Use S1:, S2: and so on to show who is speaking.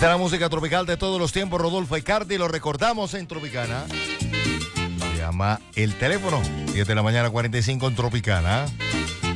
S1: Esta es la música tropical de todos los tiempos. Rodolfo Icardi, lo recordamos en Tropicana. Llama el teléfono, 7 de la mañana 45 en Tropicana.